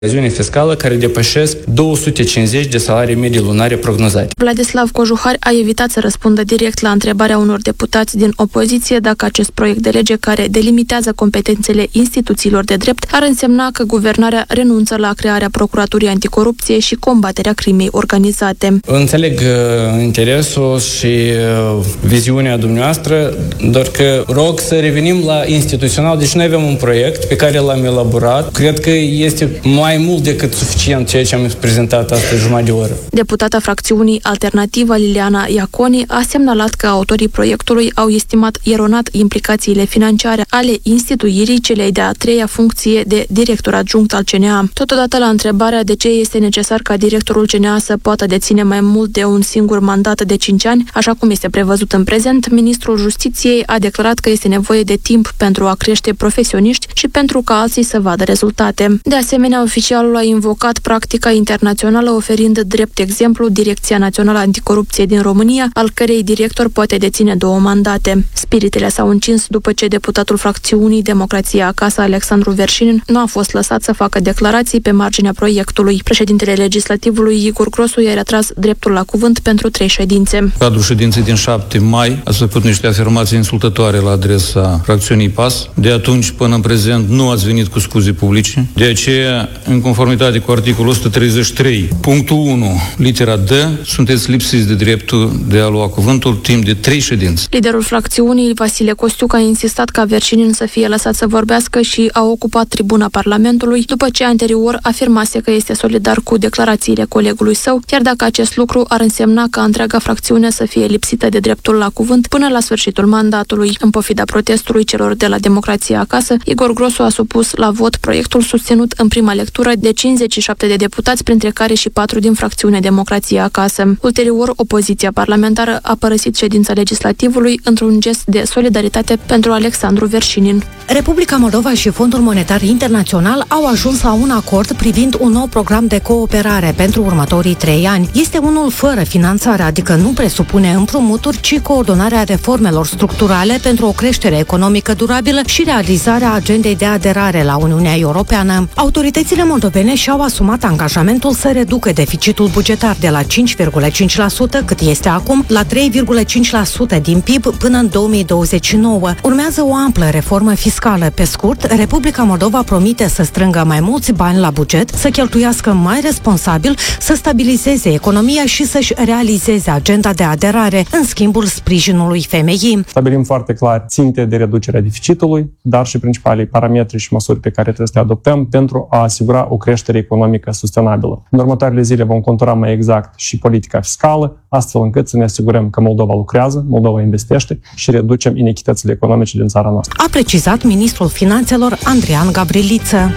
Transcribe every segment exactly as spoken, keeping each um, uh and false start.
evaziune fiscală care depășesc două sute cincizeci de salarii medii lunare prognozate. Vladislav Cojuhari a evitat să răspundă direct la întrebarea unor deputați din opoziție dacă acest proiect de lege care delimitează competențele instituțiilor de drept ar însemna că guvernarea renunță la crearea Procuraturii Anticorupție și combaterea crimei organizate. Înțeleg uh, interesul și uh, viziunea dumneavoastră, doar că rog să revenim la instituțional. Deci noi avem un proiect pe care l-am elaborat. Cred că este mai mult decât suficient ceea ce am prezentat astăzi jumătate de oră. Deputata fracțiunii Alternativa Liliana Iaconi a semnalat că autorii proiectului au estimat eronat implicațiile financiare ale instituirii celei de-a treia funcție de director adjunct al C N A. Totodată, la întrebarea de ce este necesar ca directorul C N A să poată deține mai mult de un singur mandat de cinci ani, așa cum este prevăzut în prezent, ministrul Justiției a declarat că este nevoie de timp pentru a crește profesioniști și pentru ca alții să vadă rezultate. De asemenea, oficialul a invocat practica internațională oferind drept exemplu Direcția Națională Anticorupție din România, al cărei director poate deține două mandate. Spiritele s-au încins după ce deputatul fracțiunii Democrația Acasă, Alexandru Verșinin, nu a fost lăsat să facă declarații pe marginea proiectului. Președintele legislativului Igor Grosu i-a retras dreptul la cuvânt pentru trei ședințe. În cadrul ședinței din șapte mai ați făcut niște afirmații insultătoare la adresa fracțiunii P A S. De atunci până în prezent nu ați venit cu scuze publice. De aceea, în conformitate cu articolul o sută treizeci și trei, punctul unu, litera D, sunteți lipsiți de dreptul de a lua cuvântul timp de trei ședințe. Liderul fracțiunii, Vasile Costiuc, a insistat ca Verșinin să fie lăsat să vorbească și a ocupat tribuna Parlamentului, după ce anterior afirmase că este solidar cu declarațiile colegului său, chiar dacă acest lucru ar însemna ca întreaga fracțiune să fie lipsită de dreptul la cuvânt până la sfârșitul mandatului. În pofida protestului celor de la Democrația Acasă, Igor Grosu a supus la vot proiectul susținut în prima lectură de cincizeci și șapte de deputați, printre care și patru din fracțiunea Democrația Acasă. Ulterior, opoziția parlamentară a părăsit ședința legislativului într-un gest de solidaritate pentru Alexandru Verșinin. Republica Moldova și Fondul Monetar Internațional au ajuns la un acord privind un nou program de cooperare pentru următorii trei ani. Este unul fără finanțare, adică nu presupune împrumuturi, ci coordonarea reformelor structurale pentru o creștere economică durabilă și realizarea agendei de aderare la Uniunea Europeană. Autoritățile moldovene și-au asumat angajamentul să reducă deficitul bugetar de la cinci virgulă cinci la sută, cât este acum, la trei virgulă cinci la sută din P I B până în două mii douăzeci și nouă. Urmează o amplă reformă fiscală. Pe scurt, Republica Moldova promite să strângă mai mulți bani la buget, să cheltuiască mai responsabil, să stabilizeze economia și să-și realizeze agenda de aderare în schimbul sprijinului femeii. Stabilim foarte clar ținte de reducere a deficitului, dar și principalii parametri și măsuri pe care trebuie să le adoptăm pentru a asigura o creștere economică sustenabilă. În următoarele zile vom contura mai exact și politica fiscală, astfel încât să ne asigurăm că Moldova lucrează, Moldova investește și reducem inechitățile economice din țara noastră. A precizat ministrul finanțelor Andrian Gavriliță.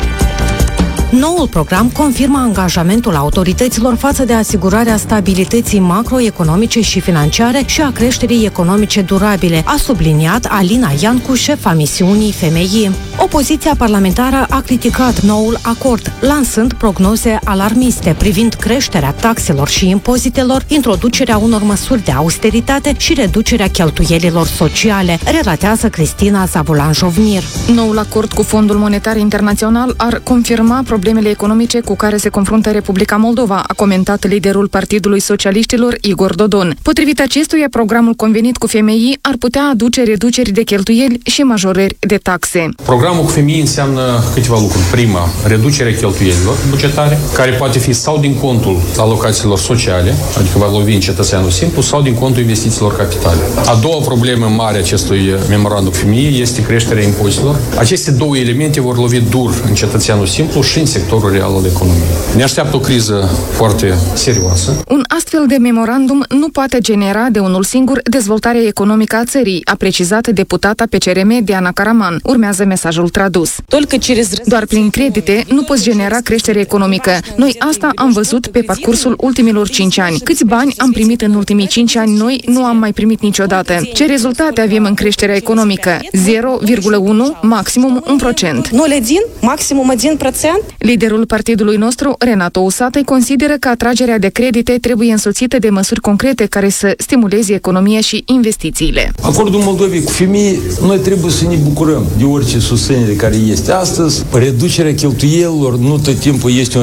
Noul program confirmă angajamentul autorităților față de asigurarea stabilității macroeconomice și financiare și a creșterii economice durabile, a subliniat Alina Iancu, șefa misiunii F M I. Opoziția parlamentară a criticat noul acord, lansând prognoze alarmiste privind creșterea taxelor și impozitelor, introducerea unor măsuri de austeritate și reducerea cheltuielilor sociale, relatează Cristina Zavulan-Jovnir. Noul acord cu Fondul Monetar Internațional ar confirma problemele economice cu care se confruntă Republica Moldova, a comentat liderul Partidului Socialiștilor Igor Dodon. Potrivit acestuia, programul convenit cu F M I ar putea aduce reduceri de cheltuieli și majorări de taxe. Programul cu F M I înseamnă câteva lucruri. Prima, reducerea cheltuielilor bugetare, care poate fi sau din contul alocațiilor sociale, adică va lovi în cetățeanul simplu, sau din contul investițiilor capitale. A doua problemă mare acestui memorandum F M I este creșterea impozitelor. Aceste două elemente vor lovi dur în cetățeanul simplu și în sectorul real al economiei. Ne așteaptă o criză foarte serioasă. Un astfel de memorandum nu poate genera de unul singur dezvoltarea economică a țării, a precizat deputata P C R M Diana Caraman. Urmează mesajul tradus. Doar prin credite nu poți genera creștere economică. Noi asta am văzut pe parcursul ultimilor cinci ani. Câți bani am primit în ultimii cinci ani noi nu am mai primit niciodată. Ce rezultate avem în creșterea economică? zero virgulă unu, maximum un procent. nul virgulă unu, maximum un procent. Liderul partidului nostru, Renato Usatăi, consideră că atragerea de credite trebuie însoțită de măsuri concrete care să stimuleze economia și investițiile. Acordul Moldovei cu femei, noi trebuie să ne bucurăm de orice susținere care este astăzi. Reducerea cheltuielilor nu tot timpul este un